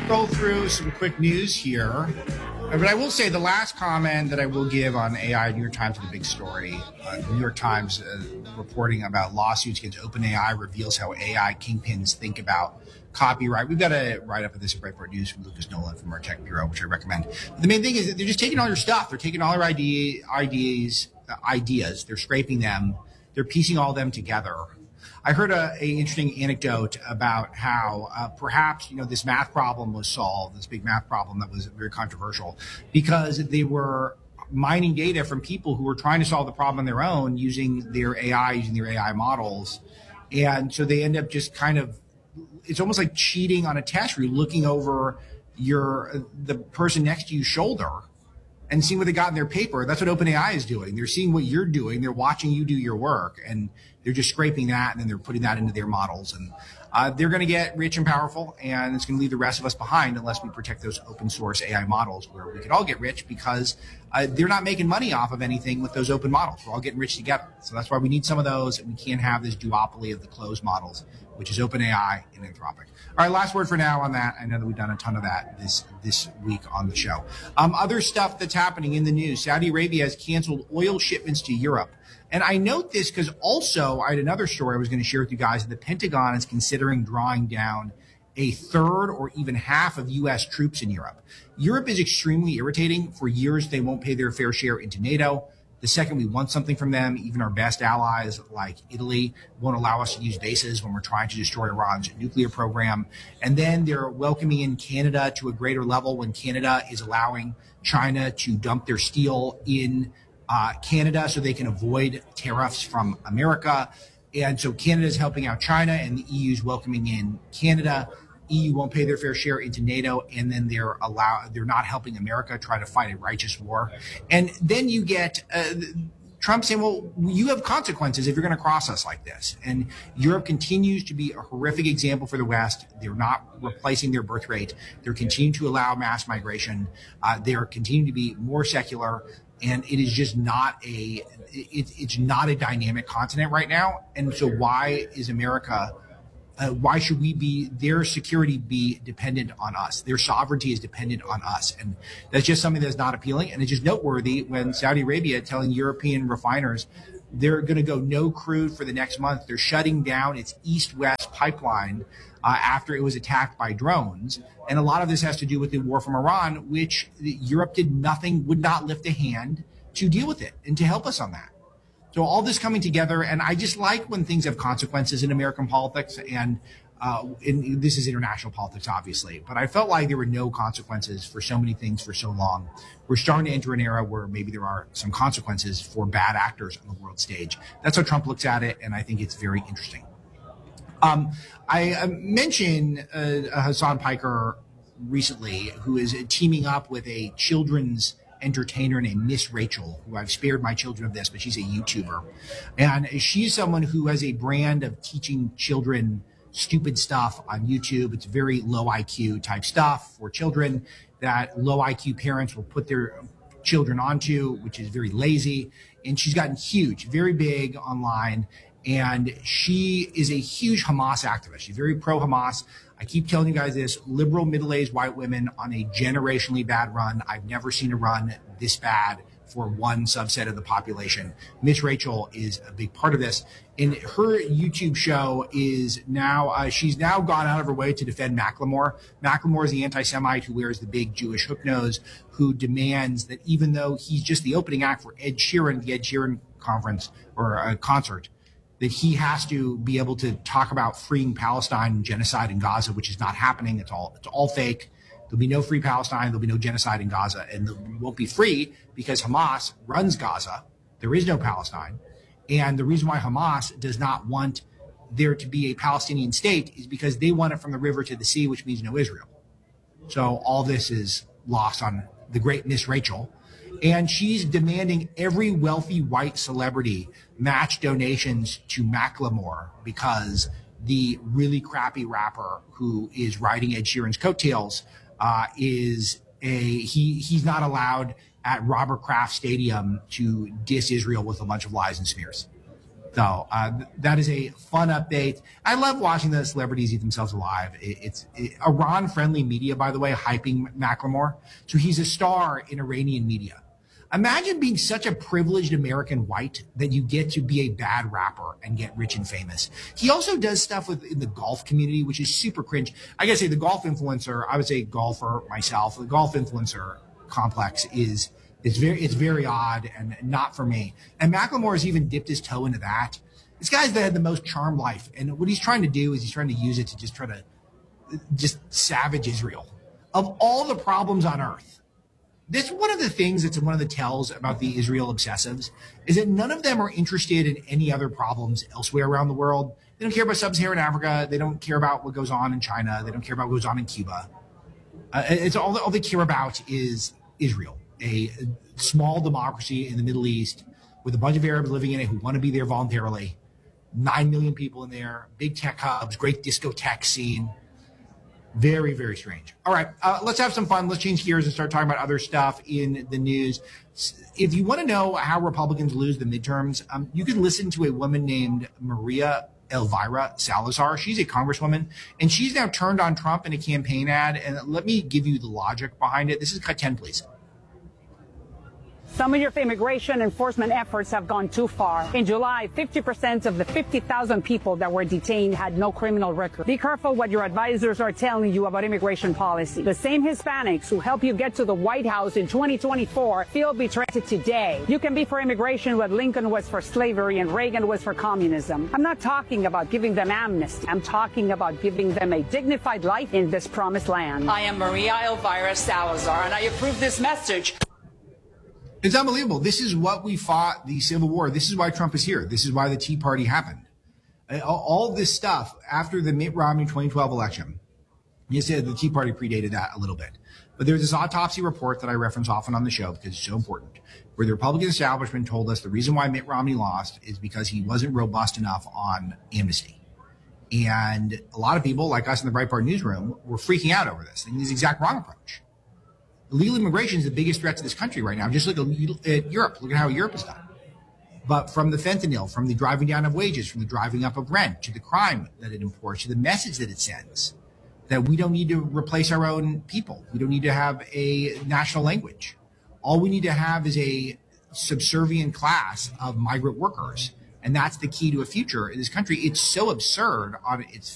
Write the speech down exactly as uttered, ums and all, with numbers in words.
Go through some quick news here. But I will say the last comment that I will give on A I, New York Times had a big story. Uh, New York Times uh, reporting about lawsuits against OpenAI reveals how A I kingpins think about copyright. We've got a write-up of this at Breitbart News from Lucas Nolan from our tech bureau, which I recommend. But the main thing is that they're just taking all your stuff. They're taking all your idea, ideas, uh, ideas. They're scraping them. They're piecing all of them together. I heard a, a interesting anecdote about how uh, perhaps, you know, this math problem was solved, this big math problem that was very controversial, because they were mining data from people who were trying to solve the problem on their own using their A I, using their A I models. And so they end up just kind of, it's almost like cheating on a test where you're looking over your, the person next to you's shoulder and seeing what they got in their paper. That's what OpenAI is doing. They're seeing what you're doing. They're watching you do your work, and they're just scraping that, and then they're putting that into their models. And uh, they're going to get rich and powerful, and it's going to leave the rest of us behind unless we protect those open source A I models where we could all get rich, because uh, they're not making money off of anything with those open models. We're all getting rich together. So that's why we need some of those, and we can't have this duopoly of the closed models, which is OpenAI and Anthropic. All right, last word for now on that. I know that we've done a ton of that this this week on the show. Um, other stuff that's happening in the news. Saudi Arabia has canceled oil shipments to Europe. And I note this because also I had another story I was going to share with you guys. That the Pentagon is considering drawing down a third or even half of U S troops in Europe. Europe is extremely irritating. For years, they won't pay their fair share into NATO. The second we want something from them, even our best allies like Italy won't allow us to use bases when we're trying to destroy Iran's nuclear program. And then they're welcoming in Canada to a greater level when Canada is allowing China to dump their steel in uh, Canada so they can avoid tariffs from America. And so Canada is helping out China, and the E U is welcoming in Canada. E U won't pay their fair share into NATO, and then they're allow they're not helping America try to fight a righteous war. And then you get uh, Trump saying, well, you have consequences if you're going to cross us like this. And Europe continues to be a horrific example for the West. They're not replacing their birth rate. They're continuing to allow mass migration. Uh, they're continuing to be more secular. And it is just not a it, it's not a dynamic continent right now. And so why is America Uh, why should we be, their security be dependent on us? Their sovereignty is dependent on us. And that's just something that's not appealing. And it's just noteworthy when Saudi Arabia telling European refiners they're going to go no crude for the next month. They're shutting down its east-west pipeline uh, after it was attacked by drones. And a lot of this has to do with the war from Iran, which Europe did nothing, would not lift a hand to deal with it and to help us on that. So all this coming together, and I just like when things have consequences in American politics, and uh, in, this is international politics, obviously, but I felt like there were no consequences for so many things for so long. We're starting to enter an era where maybe there are some consequences for bad actors on the world stage. That's how Trump looks at it, and I think it's very interesting. Um, I uh, mentioned uh, Hassan Piker recently, who is teaming up with a children's entertainer named Miss Rachel, who I've spared my children of this, but she's a YouTuber. And she's someone who has a brand of teaching children stupid stuff on YouTube. It's very low I Q type stuff for children that low I Q parents will put their children onto, which is very lazy. And she's gotten huge, very big online. And she is a huge Hamas activist. She's very pro-Hamas. I keep telling you guys this, liberal middle-aged white women on a generationally bad run. I've never seen a run this bad for one subset of the population. Miss Rachel is a big part of this. And her YouTube show is now, uh, she's now gone out of her way to defend Macklemore. Macklemore is the anti-Semite who wears the big Jewish hook nose, who demands that even though he's just the opening act for Ed Sheeran, the Ed Sheeran conference or uh, concert, that he has to be able to talk about freeing Palestine and genocide in Gaza, which is not happening. It's all it's all fake. There'll be no free Palestine. There'll be no genocide in Gaza. And it won't be free because Hamas runs Gaza. There is no Palestine. And the reason why Hamas does not want there to be a Palestinian state is because they want it from the river to the sea, which means no Israel. So all this is lost on the great Miss Rachel. And she's demanding every wealthy white celebrity match donations to Macklemore because the really crappy rapper who is riding Ed Sheeran's coattails uh, is a he he's not allowed at Robert Kraft Stadium to diss Israel with a bunch of lies and smears. So uh, that is a fun update. I love watching the celebrities eat themselves alive. It, it's it, Iran-friendly media, by the way, hyping Macklemore. So he's a star in Iranian media. Imagine being such a privileged American white that you get to be a bad rapper and get rich and famous. He also does stuff with in the golf community, which is super cringe. I gotta say, the golf influencer, I would say golfer myself, the golf influencer complex is It's very, it's very odd and not for me. And Macklemore has even dipped his toe into that. This guy's had the most charmed life. And what he's trying to do is he's trying to use it to just try to just savage Israel. Of all the problems on earth, this one of the things that's one of the tells about the Israel obsessives is that none of them are interested in any other problems elsewhere around the world. They don't care about sub-Saharan Africa. They don't care about what goes on in China. They don't care about what goes on in Cuba. Uh, it's all, all they care about is Israel. A small democracy in the Middle East with a bunch of Arabs living in it who want to be there voluntarily. Nine million people in there, big tech hubs, great discotheque scene. Very, very strange. All right, uh, let's have some fun. Let's change gears and start talking about other stuff in the news. If you want to know how Republicans lose the midterms, um, you can listen to a woman named Maria Elvira Salazar. She's a congresswoman, and she's now turned on Trump in a campaign ad. And let me give you the logic behind it. This is cut ten, please. Some of your immigration enforcement efforts have gone too far. In July, fifty percent of the fifty thousand people that were detained had no criminal record. Be careful what your advisors are telling you about immigration policy. The same Hispanics who help you get to the White House in twenty twenty-four feel betrayed today. You can be for immigration what Lincoln was for slavery and Reagan was for communism. I'm not talking about giving them amnesty. I'm talking about giving them a dignified life in this promised land. I am Maria Elvira Salazar, and I approve this message. It's unbelievable. This is what we fought the Civil War. This is why Trump is here. This is why the Tea Party happened. All of this stuff after the Mitt Romney twenty twelve election. You said the Tea Party predated that a little bit. But there's this autopsy report that I reference often on the show because it's so important, where the Republican establishment told us the reason why Mitt Romney lost is because he wasn't robust enough on amnesty. And a lot of people, like us in the Breitbart newsroom, were freaking out over this, thinking this is the exact wrong approach. Illegal immigration is the biggest threat to this country right now. Just look at Europe. Look at how Europe is done. But from the fentanyl, from the driving down of wages, from the driving up of rent, to the crime that it imports, to the message that it sends, that we don't need to replace our own people. We don't need to have a national language. All we need to have is a subservient class of migrant workers. And that's the key to a future in this country. It's so absurd on its